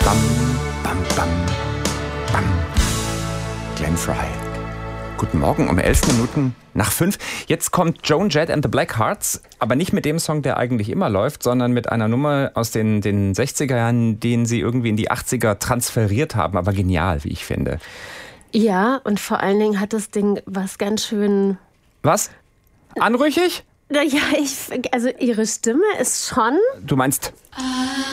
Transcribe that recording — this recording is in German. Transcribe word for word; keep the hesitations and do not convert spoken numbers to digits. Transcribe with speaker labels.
Speaker 1: bam, bam, bam, bam. Glenn Frey. Guten Morgen um elf Minuten nach fünf. Jetzt kommt Joan Jett and the Blackhearts, aber nicht mit dem Song, der eigentlich immer läuft, sondern mit einer Nummer aus den, den sechziger Jahren, den sie irgendwie in die achtziger transferiert haben. Aber genial, wie ich finde.
Speaker 2: Ja, und vor allen Dingen hat das Ding was ganz schön...
Speaker 1: Was? Anrüchig?
Speaker 2: Ja, ich, also ihre Stimme ist schon...
Speaker 1: Du meinst...